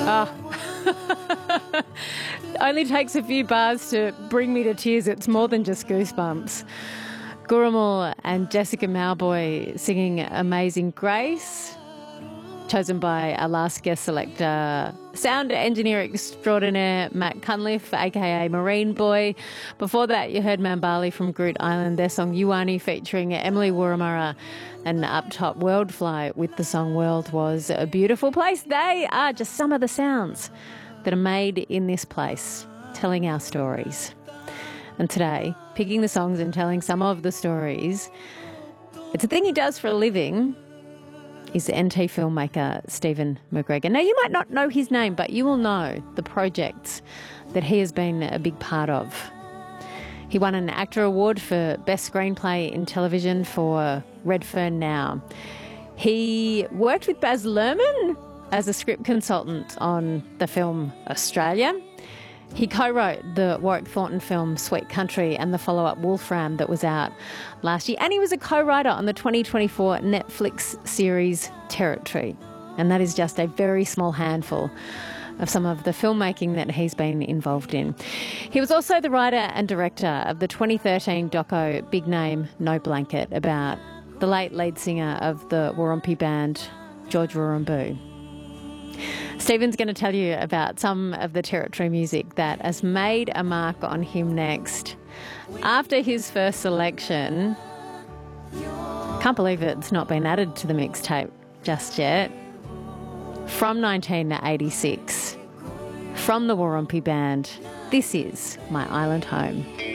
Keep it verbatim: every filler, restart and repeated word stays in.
Oh. Only takes a few bars to bring me to tears. It's more than just goosebumps. Gurrumul and Jessica Mauboy singing Amazing Grace, chosen by our last guest selector, sound engineer extraordinaire Matt Cunliffe, aka Marine Boy. Before that, you heard Mambali from Groot Island, their song Yuani featuring Emily Wurramara, and up top Worldfly with the song World Was a Beautiful Place. They are just some of the sounds that are made in this place, telling our stories. And today, picking the songs and telling some of the stories, it's a thing he does for a living, is the N T filmmaker Stephen McGregor. Now, you might not know his name, but you will know the projects that he has been a big part of. He won an ACTRA Award for Best Screenplay in Television for Redfern Now. He worked with Baz Luhrmann as a script consultant on the film Australia. He co-wrote the Warwick Thornton film Sweet Country and the follow-up Wolfram that was out last year. And he was a co-writer on the twenty twenty-four Netflix series Territory. And that is just a very small handful of some of the filmmaking that he's been involved in. He was also the writer and director of the twenty thirteen doco Big Name No Blanket about the late lead singer of the Warumpi band, George Warumbu. Stephen's going to tell you about some of the Territory music that has made a mark on him next. After his first selection, can't believe it's not been added to the mixtape just yet, from nineteen eighty-six, from the Warumpi band, this is My Island Home.